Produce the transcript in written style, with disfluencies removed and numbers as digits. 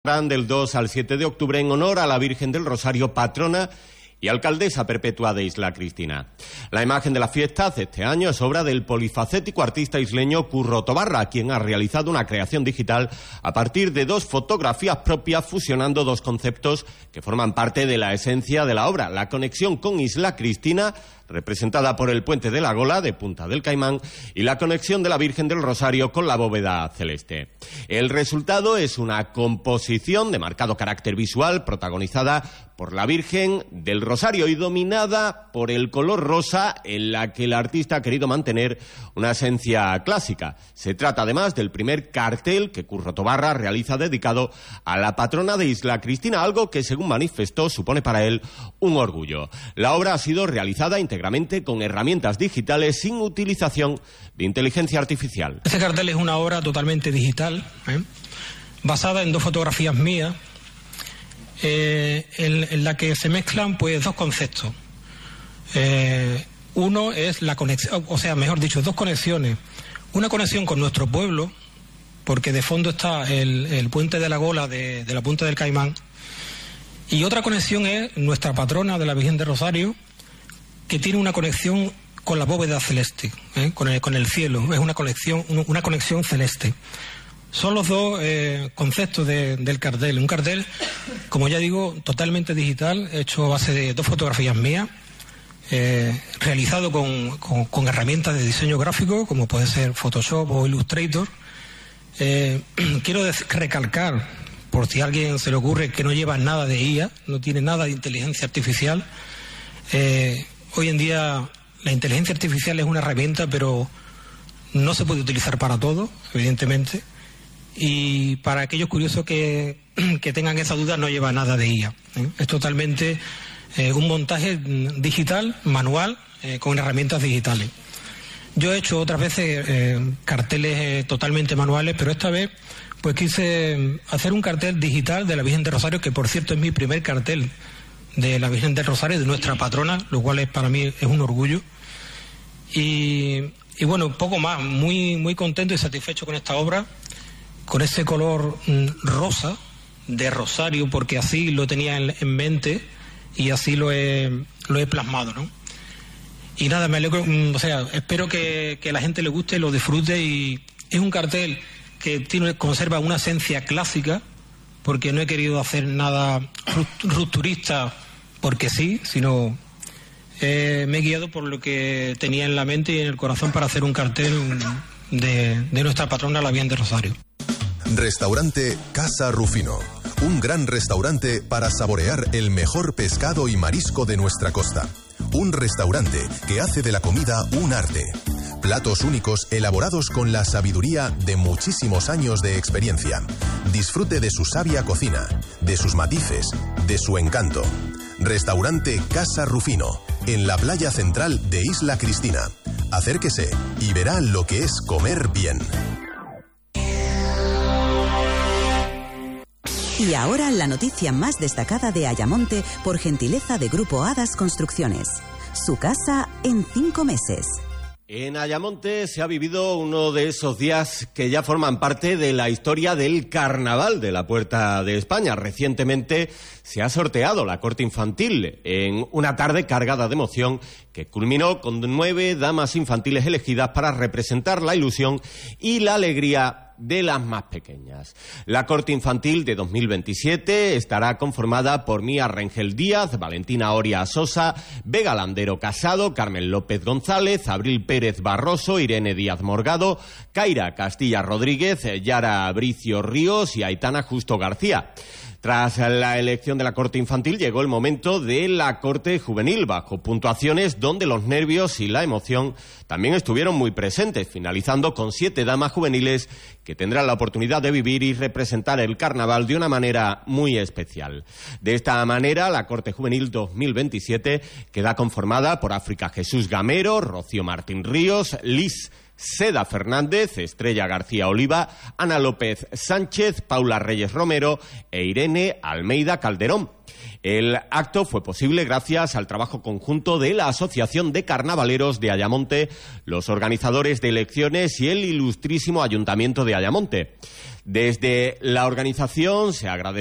Del 2 al 7 de octubre en honor a la Virgen del Rosario, patrona y alcaldesa perpetua de Isla Cristina. La imagen de las fiestas de este año es obra del polifacético artista isleño Curro Tobarra, quien ha realizado una creación digital a partir de dos fotografías propias, fusionando dos conceptos que forman parte de la esencia de la obra: la conexión con Isla Cristina, representada por el puente de la Gola de Punta del Caimán, y la conexión de la Virgen del Rosario con la bóveda celeste. El resultado es una composición de marcado carácter visual, protagonizada por la Virgen del Rosario y dominada por el color rosa, en la que el artista ha querido mantener una esencia clásica. Se trata además del primer cartel que Curro Tobarra realiza dedicado a la patrona de Isla Cristina, algo que, según manifestó, supone para él un orgullo. La obra ha sido realizada íntegramente con herramientas digitales, sin utilización de inteligencia artificial. Este cartel es una obra totalmente digital, basada en dos fotografías mías, en la que se mezclan pues dos conceptos. Uno es la conexión, o sea, mejor dicho, dos conexiones. Una conexión con nuestro pueblo, porque de fondo está el puente de la Gola de la Punta del Caimán, y otra conexión es nuestra patrona de la Virgen del Rosario, que tiene una conexión con la bóveda celeste, con el cielo. Es una conexión celeste. Son los dos conceptos del cartel. Un cartel, como ya digo, totalmente digital, hecho a base de dos fotografías mías, realizado con herramientas de diseño gráfico, como puede ser Photoshop o Illustrator. Quiero recalcar, por si a alguien se le ocurre, que no lleva nada de IA, no tiene nada de inteligencia artificial. Hoy en día la inteligencia artificial es una herramienta, pero no se puede utilizar para todo, evidentemente. Y para aquellos curiosos que tengan esa duda, no lleva nada de IA. Es totalmente un montaje digital, manual, con herramientas digitales. Yo he hecho otras veces carteles totalmente manuales, pero esta vez pues quise hacer un cartel digital de la Virgen del Rosario, que por cierto es mi primer cartel de la Virgen del Rosario, de nuestra patrona, lo cual para mí es un orgullo. Y bueno, poco más, muy contento y satisfecho con esta obra, con ese color rosa de Rosario, porque así lo tenía en mente y así lo he plasmado, ¿no? Y nada, me alegro, o sea, espero que la gente le guste, lo disfrute, y es un cartel que conserva una esencia clásica, porque no he querido hacer nada rupturista porque sí, sino me he guiado por lo que tenía en la mente y en el corazón para hacer un cartel de nuestra patrona, la Virgen de Rosario. Restaurante Casa Rufino. Un gran restaurante para saborear el mejor pescado y marisco de nuestra costa. Un restaurante que hace de la comida un arte. Platos únicos elaborados con la sabiduría de muchísimos años de experiencia. Disfrute de su sabia cocina, de sus matices, de su encanto. Restaurante Casa Rufino, en la playa central de Isla Cristina. Acérquese y verá lo que es comer bien. Y ahora la noticia más destacada de Ayamonte, por gentileza de Grupo Hadas Construcciones. Su casa en 5 meses. En Ayamonte se ha vivido uno de esos días que ya forman parte de la historia del Carnaval de la Puerta de España. Recientemente se ha sorteado la corte infantil en una tarde cargada de emoción que culminó con 9 damas infantiles elegidas para representar la ilusión y la alegría de las más pequeñas. La corte infantil de 2027 estará conformada por Mía Rengel Díaz, Valentina Oria Sosa, Vega Landero Casado, Carmen López González, Abril Pérez Barroso, Irene Díaz Morgado, Kaira Castilla Rodríguez, Yara Bricio Ríos y Aitana Justo García. Tras la elección de la corte infantil llegó el momento de la corte juvenil, bajo puntuaciones donde los nervios y la emoción también estuvieron muy presentes, finalizando con 7 damas juveniles que tendrán la oportunidad de vivir y representar el carnaval de una manera muy especial. De esta manera, la corte juvenil 2027 queda conformada por África Jesús Gamero, Rocío Martín Ríos, Liz Seda Fernández, Estrella García Oliva, Ana López Sánchez, Paula Reyes Romero e Irene Almeida Calderón. El acto fue posible gracias al trabajo conjunto de la Asociación de Carnavaleros de Ayamonte, los organizadores de elecciones y el ilustrísimo Ayuntamiento de Ayamonte. Desde la organización se agradece